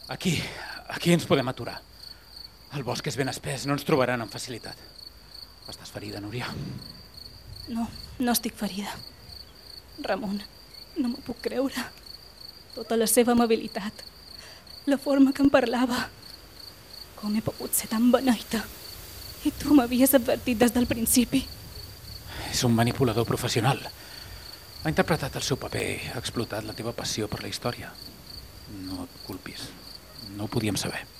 Aquí ens podem aturar. El bosc és ben espès, no ens trobaran amb facilitat. Estàs ferida, Núria? No, no estic ferida. Ramon, no m'ho puc creure. Tota la seva amabilitat, la forma que em parlava. Com he pogut ser tan beneita? I tu m'havies advertit des del principi. És un manipulador professional. Ha interpretat el seu paper, ha explotat la teva passió per la història. No et culpis. No ho podíem saber.